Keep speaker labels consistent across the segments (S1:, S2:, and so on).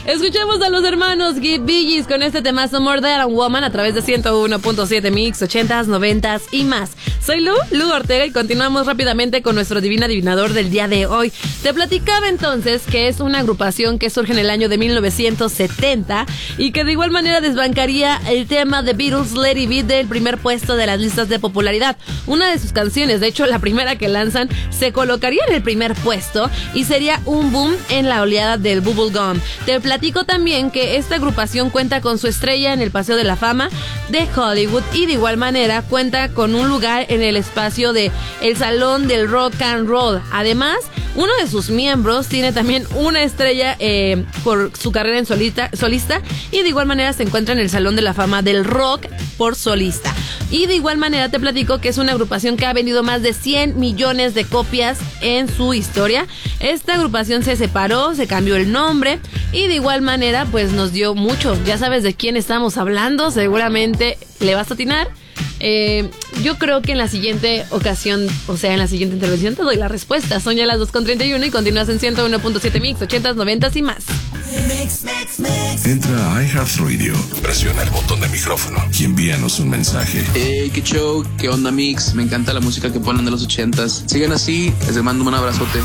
S1: Escuchemos a los hermanos Bee Gees con este temazo More Than a Woman a través de 101.7 Mix, 80s, 90s y más. Soy Lu Ortega y continuamos rápidamente con nuestro divino adivinador del día de hoy. Te platicaba entonces que es una agrupación que surge en el año de 1970 y que de igual manera desbancaría el tema de Beatles Let It Be del primer puesto de las listas de popularidad. Una de sus canciones, de hecho la primera que lanzan, se colocaría en el primer puesto y sería un boom en la oleada del bubblegum. Te platico también que esta agrupación cuenta con su estrella en el Paseo de la Fama de Hollywood y de igual manera cuenta con un lugar en el espacio de el Salón del Rock and Roll. Además, uno de sus miembros tiene también una estrella por su carrera en solista y de igual manera se encuentra en el Salón de la Fama del Rock por solista. Y de igual manera te platico que es una agrupación que ha vendido más de 100 millones de copias en su historia. Esta agrupación se separó, se cambió el nombre y de igual manera pues nos dio mucho. Ya sabes de quién estamos hablando, seguramente le vas a atinar. Yo creo que en la siguiente ocasión, o sea, en la siguiente intervención te doy la respuesta. Son ya las 2:31 y continúas en 101.7 Mix, 80s, 90s y más.
S2: Entra a iHeartRadio, presiona el botón de micrófono y envíanos un mensaje.
S3: Hey, qué show, qué onda Mix, me encanta la música que ponen de los 80s. Sigan así, les mando un abrazote.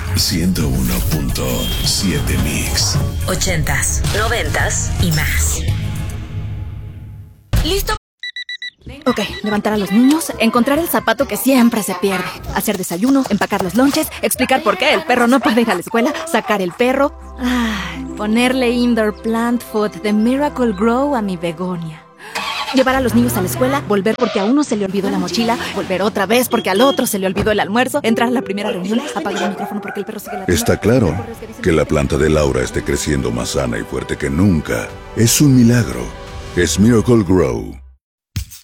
S2: 101.7 Mix,
S4: 80s, 90s y más. ¿Listo?
S5: Ok, levantar a los niños, encontrar el zapato que siempre se pierde, hacer desayuno, empacar los lonches, explicar por qué el perro no puede ir a la escuela, sacar el perro, ponerle indoor plant food de Miracle Grow a mi begonia. Llevar a los niños a la escuela, volver porque a uno se le olvidó la mochila, volver otra vez porque al otro se le olvidó el almuerzo, entrar a la primera reunión, apagar el micrófono porque el perro sigue la...
S2: Está claro que la planta de Laura esté creciendo más sana y fuerte que nunca. Es un milagro. Es Miracle Grow.